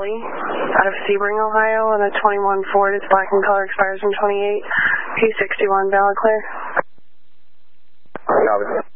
Kelly out of Sebring, Ohio, on a 21 Ford. It's black in color, expires in 28. P61, valid clear. Copy.